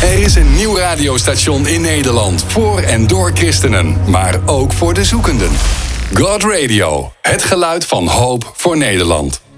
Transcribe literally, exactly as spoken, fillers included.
Er is een nieuw radiostation in Nederland voor en door christenen, maar ook voor de zoekenden. God Radio, het geluid van hoop voor Nederland.